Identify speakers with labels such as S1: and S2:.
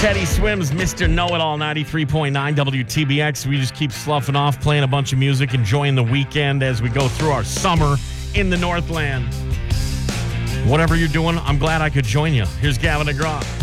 S1: Teddy Swims, Mr. Know-It-All, 93.9 WTBX. We just keep sloughing off, playing a bunch of music, enjoying the weekend as we go through our summer in the Northland. Whatever you're doing, I'm glad I could join you. Here's Gavin DeGraw.